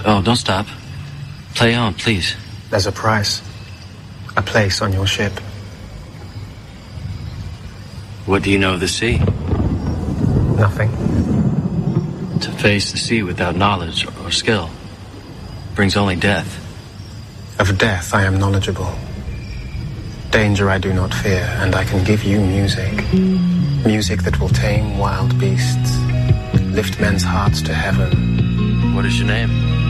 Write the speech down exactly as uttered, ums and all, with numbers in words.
Oh, don't stop. Play on, please. There's a price. A place on your ship. What do you know of the sea? Nothing. To face the sea without knowledge or skill brings only death. Of death I am knowledgeable. Danger I do not fear, and I can give you music. Music that will tame wild beasts, lift men's hearts to heaven. What is your name?